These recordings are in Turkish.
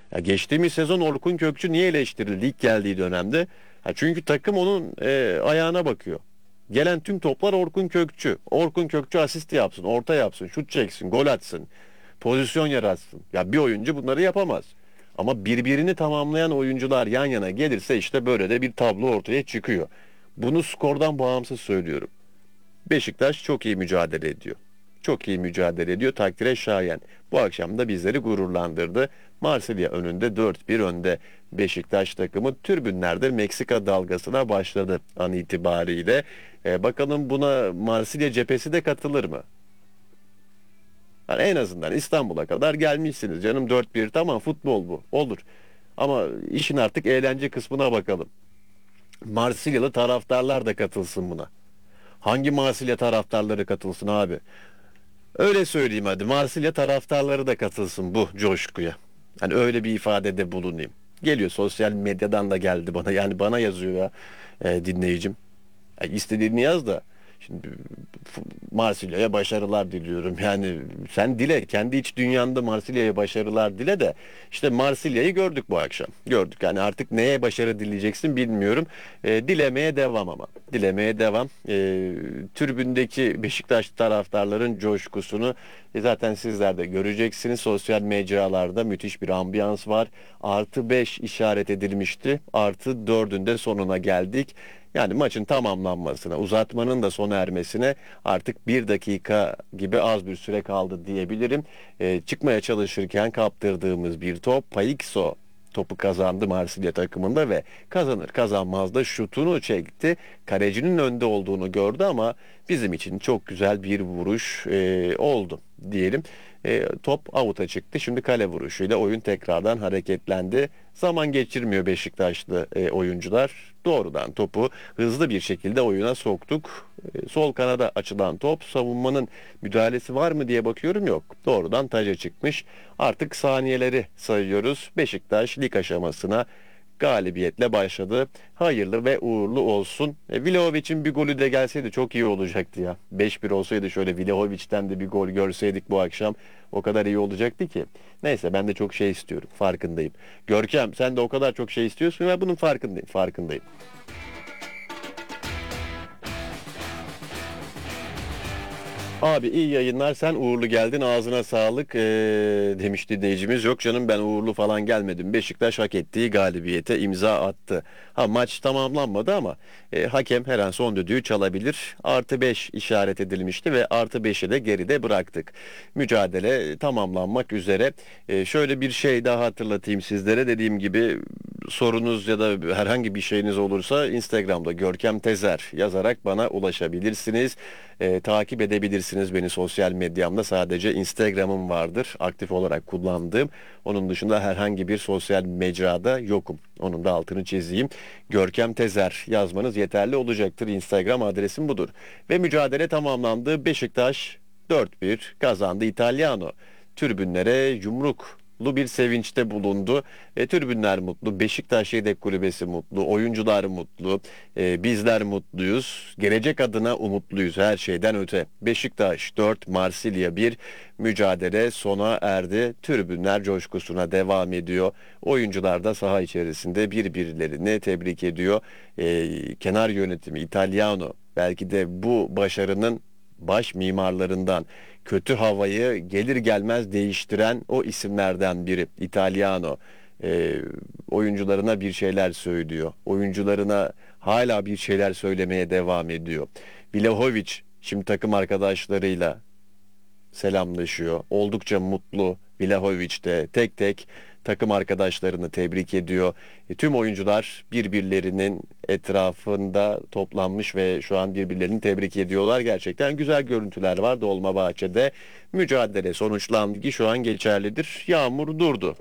Ya geçtiğimiz sezon Orkun Kökçü niye eleştirildi ilk geldiği dönemde? Ha çünkü takım onun ayağına bakıyor. Gelen tüm toplar Orkun Kökçü. Orkun Kökçü asist yapsın, orta yapsın, şut çeksin, gol atsın, pozisyon yaratsın. Ya bir oyuncu bunları yapamaz. Ama birbirini tamamlayan oyuncular yan yana gelirse işte böyle de bir tablo ortaya çıkıyor. Bunu skordan bağımsız söylüyorum. Beşiktaş çok iyi mücadele ediyor. Çok iyi mücadele ediyor. Takdire şayan. Bu akşam da bizleri gururlandırdı. Marsilya önünde 4-1 önde. Beşiktaş takımı tribünlerde Meksika dalgasına başladı an itibariyle. Bakalım buna Marsilya cephesi de katılır mı? Yani en azından İstanbul'a kadar gelmişsiniz. Canım 4-1 tamam futbol bu. Olur. Ama işin artık eğlence kısmına bakalım. Marsilyalı taraftarlar da katılsın buna. Hangi Marsilya taraftarları katılsın abi? Öyle söyleyeyim hadi. Marsilya taraftarları da katılsın bu coşkuya. Hani öyle bir ifadede bulunayım. Geliyor sosyal medyadan da geldi bana. Yani bana yazıyor ya dinleyicim. İstediğini yaz da. Şimdi Marsilya'ya başarılar diliyorum. Yani sen dile. Kendi iç dünyanda Marsilya'ya başarılar dile de. İşte Marsilya'yı gördük bu akşam. Gördük. Yani artık neye başarı dileyeceksin bilmiyorum. Dilemeye devam ama. Dilemeye devam. Tribündeki Beşiktaş taraftarların coşkusunu zaten sizler de göreceksiniz. Sosyal mecralarda müthiş bir ambiyans var. Artı 5 işaret edilmişti. Artı 4'ün de sonuna geldik. Yani maçın tamamlanmasına, uzatmanın da sona ermesine artık 1 dakika gibi az bir süre kaldı diyebilirim. Çıkmaya çalışırken kaptırdığımız bir top, Paixão topu kazandı Marsilya takımında ve kazanır kazanmaz da şutunu çekti. Kalecinin önde olduğunu gördü ama bizim için çok güzel bir vuruş oldu diyelim. Top avuta çıktı. Şimdi kale vuruşuyla oyun tekrardan hareketlendi. Zaman geçirmiyor Beşiktaşlı oyuncular. Doğrudan topu hızlı bir şekilde oyuna soktuk. Sol kanada açılan top, savunmanın müdahalesi var mı diye bakıyorum, yok. Doğrudan taca çıkmış. Artık saniyeleri sayıyoruz. Beşiktaş lig aşamasına galibiyetle başladı. Hayırlı ve uğurlu olsun. Vlahovic'in bir golü de gelseydi çok iyi olacaktı ya. 5-1 olsaydı şöyle Vlahovic'ten de bir gol görseydik bu akşam o kadar iyi olacaktı ki. Neyse ben de çok şey istiyorum. Farkındayım. Görkem sen de o kadar çok şey istiyorsun ve bunun farkındayım. Farkındayım. Abi iyi yayınlar, sen uğurlu geldin, ağzına sağlık demiş dinleyicimiz. Yok canım, ben uğurlu falan gelmedim. Beşiktaş hak ettiği galibiyete imza attı. Ha maç tamamlanmadı ama hakem her an son düdüğü çalabilir. Artı 5 işaret edilmişti ve artı 5'i de geride bıraktık. Mücadele tamamlanmak üzere. Şöyle bir şey daha hatırlatayım sizlere. Dediğim gibi sorunuz ya da herhangi bir şeyiniz olursa Instagram'da Görkem Tezer yazarak bana ulaşabilirsiniz. Takip edebilirsiniz beni sosyal medyamda. Sadece Instagram'ım vardır aktif olarak kullandığım. Onun dışında herhangi bir sosyal mecrada yokum. Onun da altını çizeyim. Görkem Tezer yazmanız yeterli olacaktır. Instagram adresim budur. Ve mücadele tamamlandı. Beşiktaş 4-1 kazandı. Italiano tribünlere yumruklu bir sevinçte bulundu. Tribünler mutlu, Beşiktaş Yedek Kulübesi mutlu, oyuncular mutlu, bizler mutluyuz. Gelecek adına umutluyuz her şeyden öte. Beşiktaş 4, Marsilya 1, mücadele sona erdi. Tribünler coşkusuna devam ediyor. Oyuncular da saha içerisinde birbirlerini tebrik ediyor. Kenar yönetimi Italiano belki de bu başarının baş mimarlarından, kötü havayı gelir gelmez değiştiren o isimlerden biri. Italiano oyuncularına bir şeyler söylüyor. Oyuncularına hala bir şeyler söylemeye devam ediyor. Vlahovic şimdi takım arkadaşlarıyla selamlaşıyor. Oldukça mutlu. Vlahovic de tek tek takım arkadaşlarını tebrik ediyor. Tüm oyuncular birbirlerinin etrafında toplanmış ve şu an birbirlerini tebrik ediyorlar. Gerçekten güzel görüntüler var Dolmabahçe'de. Mücadele sonuçlandı ki şu an geçerlidir. Yağmur durdu.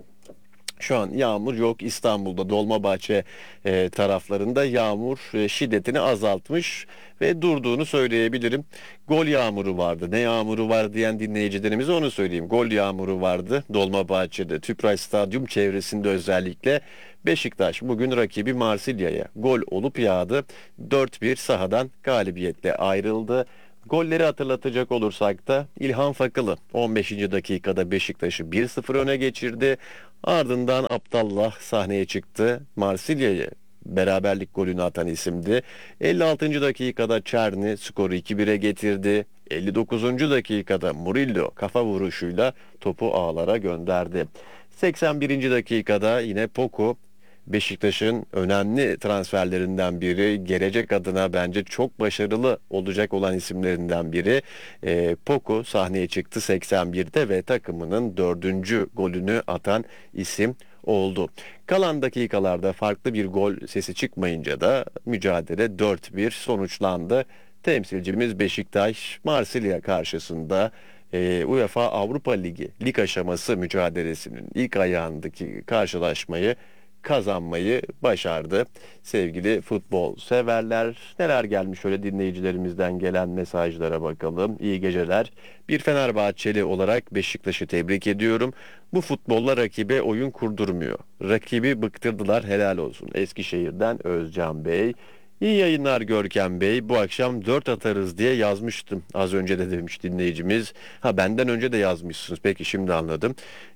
Şu an yağmur yok İstanbul'da, Dolmabahçe taraflarında yağmur şiddetini azaltmış ve durduğunu söyleyebilirim. Gol yağmuru vardı. Ne yağmuru var diyen dinleyicilerimize onu söyleyeyim. Gol yağmuru vardı Dolmabahçe'de, Tüpraş Stadyum çevresinde özellikle. Beşiktaş bugün rakibi Marsilya'ya gol olup yağdı. 4-1 sahadan galibiyetle ayrıldı. Golleri hatırlatacak olursak da İlhan Fakılı 15. dakikada Beşiktaş'ı 1-0 öne geçirdi. Ardından Abdallah sahneye çıktı. Marsilya'yı beraberlik golünü atan isimdi. 56. dakikada Çerni skoru 2-1'e getirdi. 59. dakikada Murillo kafa vuruşuyla topu ağlara gönderdi. 81. dakikada yine Poku, Beşiktaş'ın önemli transferlerinden biri, gelecek adına bence çok başarılı olacak olan isimlerinden biri. Poku sahneye çıktı 81'de ve takımının 4. golünü atan isim oldu. Kalan dakikalarda farklı bir gol sesi çıkmayınca da mücadele 4-1 sonuçlandı. Temsilcimiz Beşiktaş, Marsilya karşısında UEFA Avrupa Ligi lig aşaması mücadelesinin ilk ayağındaki karşılaşmayı kazanmayı başardı. Sevgili futbol severler, neler gelmiş şöyle dinleyicilerimizden gelen mesajlara bakalım. İyi geceler. Bir Fenerbahçeli olarak Beşiktaş'ı tebrik ediyorum. Bu futbolla rakibe oyun kurdurmuyor. Rakibi bıktırdılar, helal olsun. Eskişehir'den Özcan Bey. İyi yayınlar Görkem Bey. Bu akşam 4 atarız diye yazmıştım. Az önce de demiş dinleyicimiz. Benden önce de yazmışsınız. Peki şimdi anladım.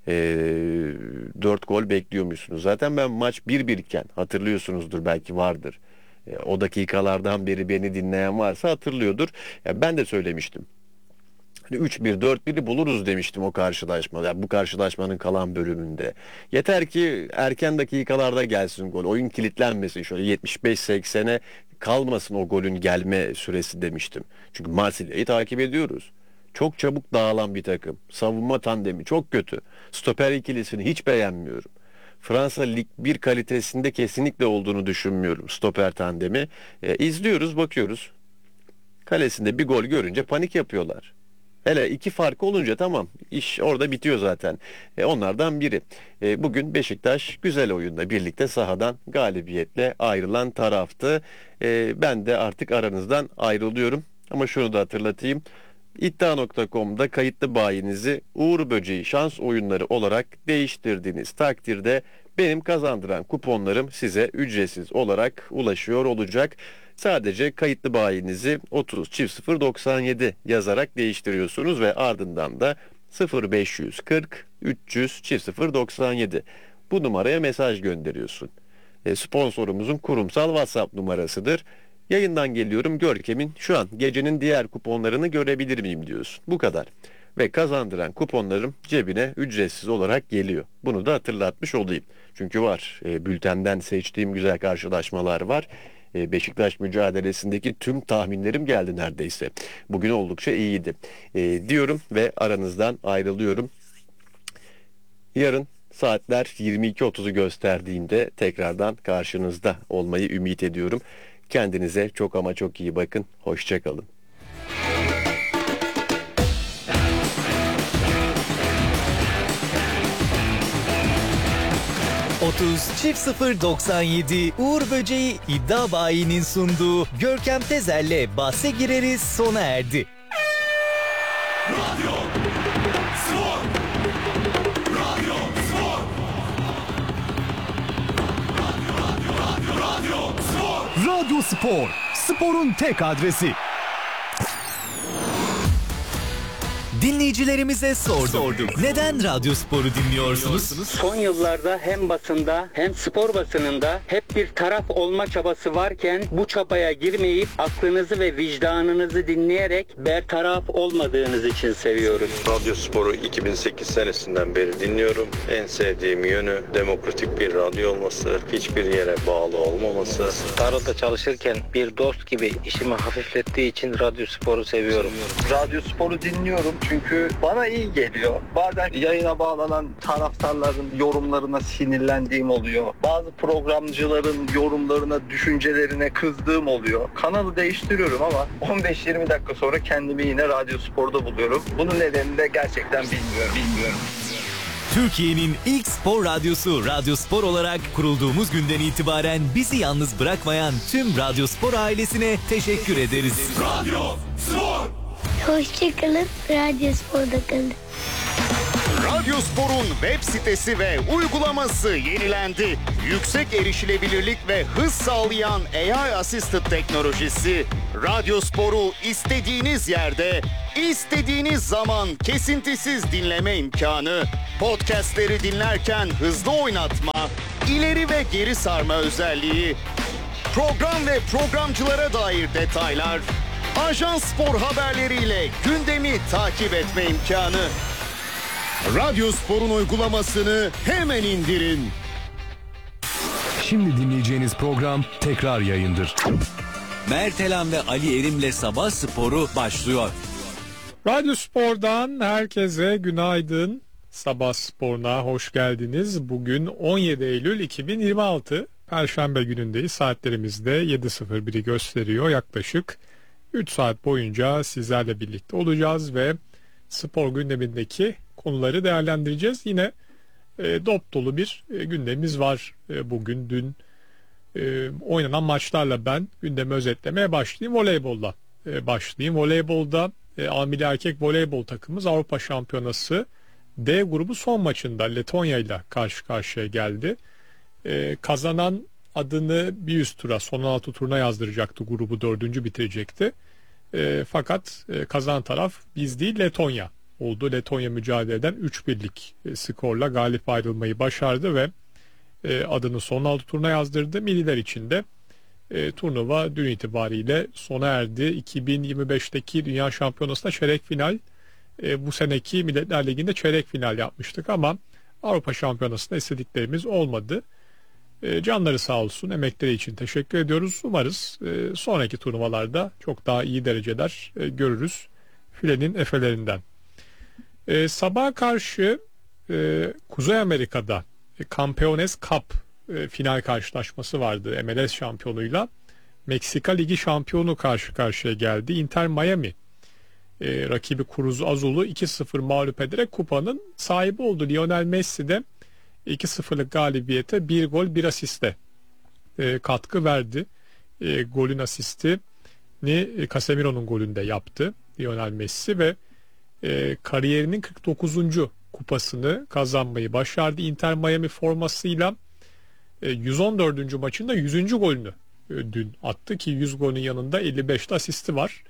4 gol bekliyormuşsunuz. Zaten ben maç 1-1 iken hatırlıyorsunuzdur, belki vardır. O dakikalardan beri beni dinleyen varsa hatırlıyordur. Ben de söylemiştim. 3-1, 4-1'i buluruz demiştim o karşılaşmada. Yani bu karşılaşmanın kalan bölümünde. Yeter ki erken dakikalarda gelsin gol. Oyun kilitlenmesin. Şöyle 75-80'e kalmasın o golün gelme süresi demiştim. Çünkü Marsilya'yı takip ediyoruz. Çok çabuk dağılan bir takım. Savunma tandemi çok kötü. Stoper ikilisini hiç beğenmiyorum. Fransa Lig 1 kalitesinde kesinlikle olduğunu düşünmüyorum stoper tandemi. İzliyoruz, bakıyoruz. Kalesinde bir gol görünce panik yapıyorlar. Hele 2 farkı olunca tamam, iş orada bitiyor zaten. Onlardan biri. Bugün Beşiktaş güzel oyunda birlikte sahadan galibiyetle ayrılan taraftı. Ben de artık aranızdan ayrılıyorum. Ama şunu da hatırlatayım. İddia.com'da kayıtlı bayinizi Uğur Böceği şans oyunları olarak değiştirdiğiniz takdirde benim kazandıran kuponlarım size ücretsiz olarak ulaşıyor olacak. Sadece kayıtlı bayinizi 30 çift 097 yazarak değiştiriyorsunuz ve ardından da 0540 300 çift 097 bu numaraya mesaj gönderiyorsun. Sponsorumuzun kurumsal WhatsApp numarasıdır. Yayından geliyorum Görkem'in şu an gecenin diğer kuponlarını görebilir miyim diyorsun. Bu kadar. Ve kazandıran kuponlarım cebine ücretsiz olarak geliyor. Bunu da hatırlatmış olayım. Çünkü var. Bültenden seçtiğim güzel karşılaşmalar var. Beşiktaş mücadelesindeki tüm tahminlerim geldi neredeyse. Bugün oldukça iyiydi. Diyorum ve aranızdan ayrılıyorum. Yarın saatler 22.30'u gösterdiğinde tekrardan karşınızda olmayı ümit ediyorum. Kendinize çok ama çok iyi bakın. Hoşça kalın. .97 Uğur Böceği iddia bayinin sunduğu Görkem Tezer'le bahse gireriz sona erdi. Radyo Spor. Radyo Spor. Radyo Spor. Radyo Spor. Sporun tek adresi. Dinleyicilerimize sorduk. Neden Radyo Spor'u dinliyorsunuz? Son yıllarda hem basında hem spor basınında hep bir taraf olma çabası varken bu çabaya girmeyip aklınızı ve vicdanınızı dinleyerek bertaraf olmadığınız için seviyoruz. Radyo Spor'u 2008 senesinden beri dinliyorum. En sevdiğim yönü demokratik bir radyo olması, hiçbir yere bağlı olmaması. Tarlada çalışırken bir dost gibi işimi hafiflettiği için Radyo Spor'u seviyorum. Radyo Spor'u dinliyorum çünkü bana iyi geliyor. Bazen yayına bağlanan taraftarların yorumlarına sinirlendiğim oluyor. Bazı programcıların yorumlarına, düşüncelerine kızdığım oluyor. Kanalı değiştiriyorum ama 15-20 dakika sonra kendimi yine Radyo Spor'da buluyorum. Bunun nedenini de gerçekten bilmiyorum. Türkiye'nin ilk spor radyosu Radyo Spor olarak kurulduğumuz günden itibaren bizi yalnız bırakmayan tüm Radyo Spor ailesine teşekkür ederiz. Radyo Spor. Hoşçakalın, Radyo Spor'da kalın. Radyo Spor'un web sitesi ve uygulaması yenilendi. Yüksek erişilebilirlik ve hız sağlayan AI Assisted teknolojisi Radyo Spor'u istediğiniz yerde, istediğiniz zaman kesintisiz dinleme imkanı. Podcastleri dinlerken hızlı oynatma, ileri ve geri sarma özelliği, program ve programcılara dair detaylar, Ajans Spor haberleriyle gündemi takip etme imkanı. Radyo Spor'un uygulamasını hemen indirin. Şimdi dinleyeceğiniz program tekrar yayındır. Mertelan ve Ali Erim'le Sabah Sporu başlıyor. Radyo Spor'dan herkese günaydın. Sabah Spor'una hoş geldiniz. Bugün 17 Eylül 2026. Perşembe günündeyiz. Saatlerimizde 7.01'i gösteriyor. Yaklaşık 3 saat boyunca sizlerle birlikte olacağız ve spor gündemindeki konuları değerlendireceğiz. Yine dop dolu bir gündemimiz var bugün. Dün oynanan maçlarla ben gündemi özetlemeye başlayayım. Voleybolla başlayayım. Voleybolda Amili Erkek Voleybol takımımız Avrupa Şampiyonası D grubu son maçında Letonya ile karşı karşıya geldi. Kazanan adını bir üst tura, son 16 turuna yazdıracaktı. Grubu 4. bitirecekti. Fakat kazanan taraf biz değil, Letonya oldu. Letonya mücadeleden 3-1'lik skorla galip ayrılmayı başardı ve adını son 16 turuna yazdırdı. Milliler için de turnuva dün itibariyle sona erdi. 2025'teki Dünya Şampiyonası'nda çeyrek final, bu seneki Milletler Ligi'nde çeyrek final yapmıştık ama Avrupa Şampiyonası'nda istediklerimiz olmadı. Canları sağ olsun, emekleri için teşekkür ediyoruz. Umarız sonraki turnuvalarda çok daha iyi dereceler görürüz filenin efelerinden. Sabaha karşı Kuzey Amerika'da Campeones Cup final karşılaşması vardı MLS şampiyonuyla. Meksika Ligi şampiyonu karşı karşıya geldi. Inter Miami rakibi Cruz Azul'u 2-0 mağlup ederek kupanın sahibi oldu. Lionel Messi de 2-0'lık galibiyete 1 gol 1 asiste katkı verdi. Golün asistini Casemiro'nun golünde yaptı Lionel Messi ve kariyerinin 49. kupasını kazanmayı başardı. Inter Miami formasıyla 114. maçında 100. golünü dün attı ki 100 golün yanında 55'te asisti var.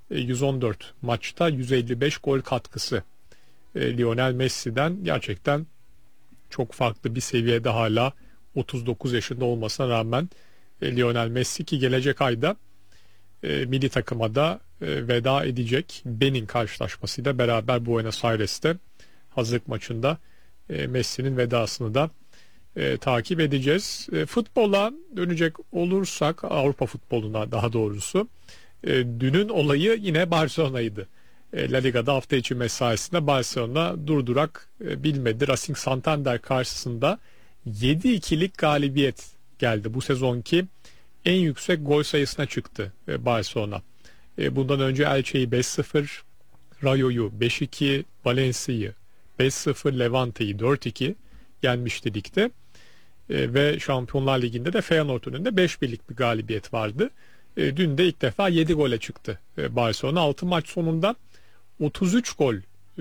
114 maçta 155 gol katkısı Lionel Messi'den gerçekten çok farklı bir seviyede, hala 39 yaşında olmasına rağmen Lionel Messi ki gelecek ayda milli takıma da veda edecek. Benin karşılaşmasıyla beraber Buenos Aires'te hazırlık maçında Messi'nin vedasını da takip edeceğiz. Futbola dönecek olursak, Avrupa futboluna daha doğrusu, dünün olayı yine Barcelona'ydı. La Liga'da hafta içi mesaisinde Barcelona durdurak bilmedi. Racing Santander karşısında 7-2'lik galibiyet geldi. Bu sezonki en yüksek gol sayısına çıktı Barcelona. Bundan önce Elche'yi 5-0, Rayo'yu 5-2, Valencia'yı 5-0, Levante'yi 4-2 yenmişti ligde. Ve Şampiyonlar Ligi'nde de Feyenoord önünde 5-1'lik bir galibiyet vardı. Dün de ilk defa 7 gole çıktı Barcelona. 6 maç sonunda 33 gol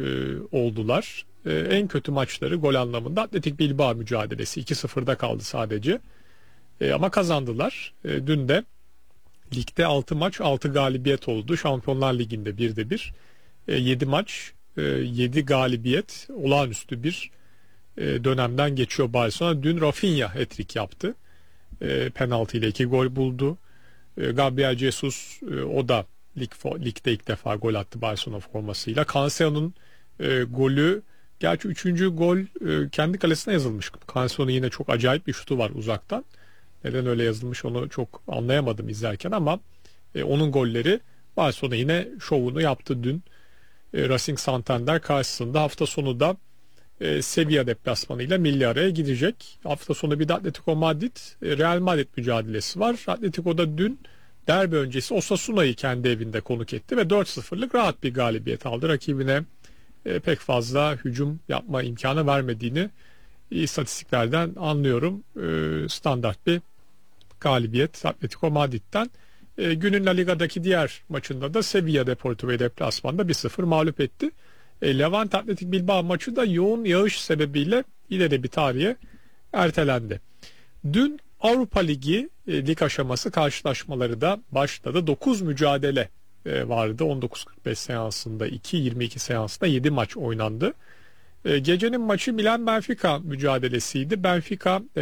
oldular. En kötü maçları gol anlamında Atletik Bilbao mücadelesi 2-0'da kaldı sadece. Ama kazandılar. Dün de ligde 6 maç 6 galibiyet oldu. Şampiyonlar Ligi'nde 1'de 1. 7 maç 7 galibiyet, olağanüstü bir dönemden geçiyor Barcelona. Dün Rafinha hat-trick yaptı. Penaltı ile 2 gol buldu. Gabriel Jesus o da ligde ilk defa gol attı Barcelona formasıyla. Cancelo'nun golü, gerçi 3. gol kendi kalesine yazılmış. Cancelo'nun yine çok acayip bir şutu var uzaktan. Neden öyle yazılmış onu çok anlayamadım izlerken ama onun golleri Barcelona yine şovunu yaptı dün. Racing Santander karşısında hafta sonu da Sevilla deplasmanıyla milli araya gidecek. Hafta sonu bir de Atletico Madrid Real Madrid mücadelesi var. Atletico'da dün derbi öncesi Osasuna'yı kendi evinde konuk etti ve 4-0'lık rahat bir galibiyet aldı. Rakibine pek fazla hücum yapma imkanı vermediğini istatistiklerden anlıyorum. Standart bir galibiyet Atletico Madrid'den. Günün La Liga'daki diğer maçında da Sevilla Deportivo'yu deplasmanda 1-0 mağlup etti. Levante Atletik Bilbao maçı da yoğun yağış sebebiyle ileri bir tarihe ertelendi. Dün Avrupa Ligi lig aşaması karşılaşmaları da başladı. 9 mücadele vardı. 19.45 seansında 2, 22 seansında 7 maç oynandı. Gecenin maçı Milan-Benfica mücadelesiydi. Benfica